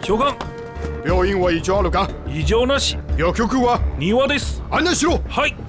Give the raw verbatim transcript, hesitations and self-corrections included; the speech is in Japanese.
長官、 病院は異常あるか？ 異常なし。 薬局は？ 庭です。 案内しろ。 はい。